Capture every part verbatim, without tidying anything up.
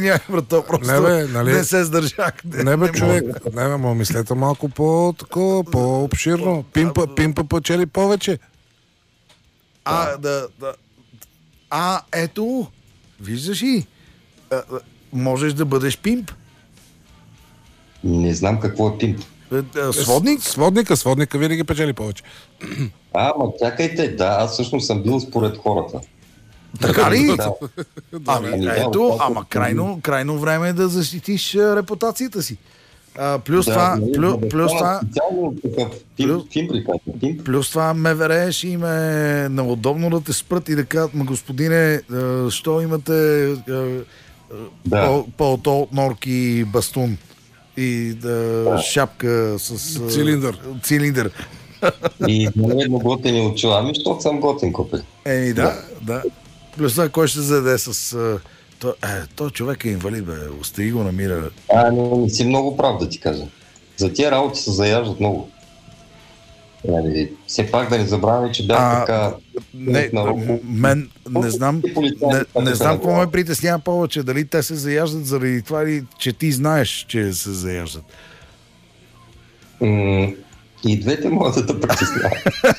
извинявай, брато, просто Не, бе, нали? не се сдържах. Не бе, човек, не бе, ма мислете малко по-такова, по-обширно. Пимпа, пимпа печели повече. А, да, да. А, ето, виждаш ли? А, а, можеш да бъдеш пимп. Не знам какво е пимп. Сводник? Сводника, сводника винаги печели повече. А, ма чакайте, да, аз всъщност съм бил според хората. Така ли? Да. Ами, Ами, да, ето, да, ама крайно, крайно време е да защитиш а, репутацията си. А, плюс да, това, нали, плюс, да, плюс да, това, специално такъв плюс- пимп, пимп ли казвам? Пимп? плюс това МВР ще им е неудобно да те спрат и да кажат, ма господине, а, що имате а, а, Да. пъл- пълто от норки бастун и да, шапка с а, Цилиндър. цилиндър. И не едно готени очила, ами, защото съм готин, копе. Еми да, да. Плюс това, кой ще заде с... А, то, е, той човек е инвалид, бе. Остави го намира. А, но не си много прав да ти кажа. За тия работи се заяждат много. Нали, все пак да не забравяме, че бях А, така... Не, на руко. мен не знам, И полицаите не, така не се знам какво ме направят. притеснява повече. Дали те се заяждат заради това или че ти знаеш, че се заяждат. М, И двете могат да те притесняват.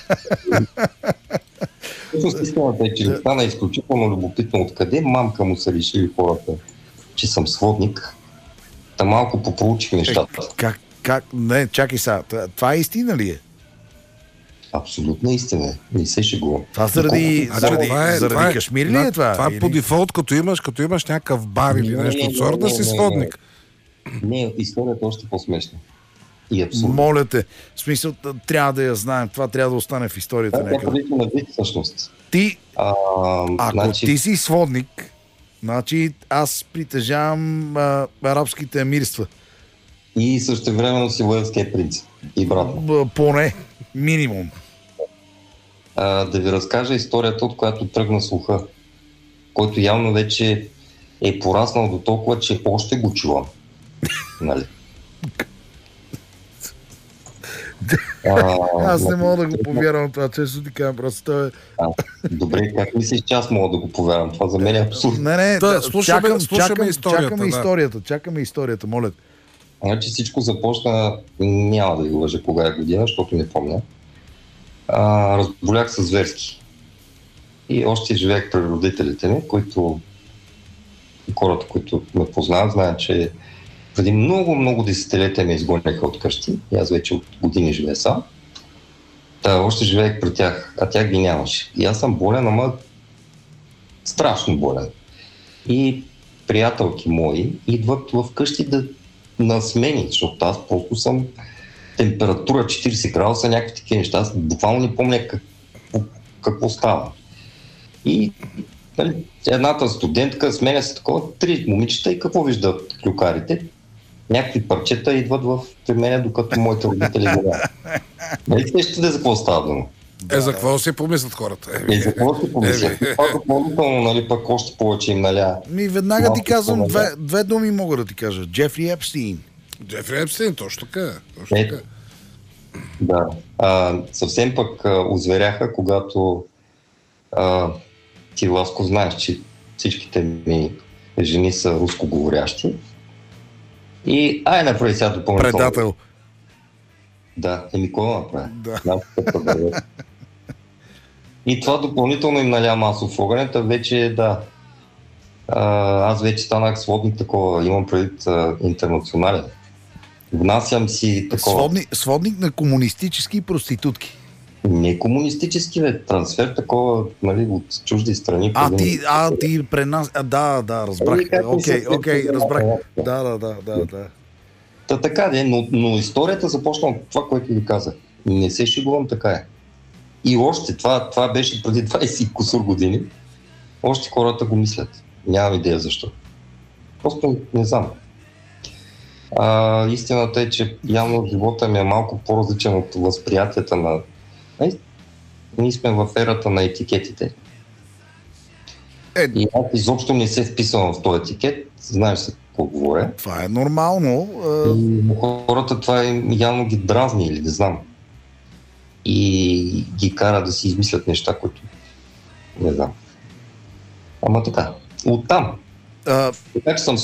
Всъщност истината е, че ми стана изключително любопитно откъде мамка му са решили хората, че съм сводник. Та малко попроучих нещата. Как, как, не, чакай сега. т- Това е истина ли е? Абсолютна истина е. Не се шегувам. Това заради, А, заради, това е- заради това е- Кашмир ли е това? Това е Или- по дефолт, като имаш, като имаш някакъв бар или Не, нещо не, от сорта, не, си не, не. сводник. Не, историята е още по-смешна. И абсурдно. Моля те. В смисъл, т- трябва да я знаем. Това трябва да остане в историята Това е някъде. прилича на вид всъщност. Ти, А, ако значи, ти си сводник, значи аз притежавам а, арабските емирства. И същевременно си уелския принц. И брат. Б- Поне, минимум. А, да ви разкажа историята, от която тръгна слуха, който явно вече е пораснал до толкова, че още го чувам. Нали? А, Аз не значи, мога да го повярвам това, често ти кажа, просто той е... а, добре, как мислиш, че аз мога да го повярвам? Това за мен е абсурдно. Не, не, Да, да, слушаме- чакам, слушаме чакам, историята, чакаме да. историята, чакаме историята, моля. те. Значи всичко започна, няма да ви лъжа кога е година, защото не помня. А, разболях се зверски. И още живеех при родителите ми, които хората, които ме познават, знаят, че преди много, много десетилетия ме изгониха от къщи. И аз вече от години живея сам. Та, още живеех при тях, а тях ги нямаше. И аз съм болен, ама страшно болен. И приятелки мои идват в къщи да на смени, защото аз просто съм температура четирийсет градуса, някакви такива неща. Аз буквално не помня как, какво става. И нали, едната студентка сменя се такова, три момичета и какво виждат клюкарите? Някакви парчета идват в при мен, докато моите родители го нямат. Нали сещате за какво става дума? Е, за какво си помислят хората? Е, И за какво си помисля? Това допълнително, нали, пък още повече им наля. Ми веднага ти Малко казвам, по-надолу. две, две думи мога да ти кажа. Джефри Епстин. Джефри Епстин, точно така. Точно Е, така. Да. А, съвсем пък а, озверяха, когато а, ти, Ласко, знаеш, че всичките ми жени са рускоговорящи. И ай, направи сега допълнително. Предател. Да, еми кой да направи? Да. Знам, какво да е. И това допълнително им наля масов огън, та вече да. А, аз вече станах сводник такова, имам предвид а, интернационален. Внасям си такова. Сводник, сводник на комунистически проститутки. Не комунистически, бе, трансфер такова, нали, от чужди страни. А, преди- ти, а, ти пренас... А, да, да, разбрах. Еми, как ми Окей, се окей, случва? разбрах. Да. Да, да, да, да, да. Та така де, но, но историята започна от това, което ви казах. Не се шегувам, така е. И още, това, това беше преди двайсет кусур години. Още хората го мислят. Нямам идея защо. Просто не знам. А, истината е, че явно живота ми е малко по-различен от възприятията на... Ай, ние сме в ерата на етикетите. Е, И аз изобщо не се вписвам в този етикет. Знаеш за какво говоря. това е нормално. а, И хората това им явно ги дразни или не знам. И ги кара да си измислят неща, които не знам. Ама така. Оттам. а, Така че съм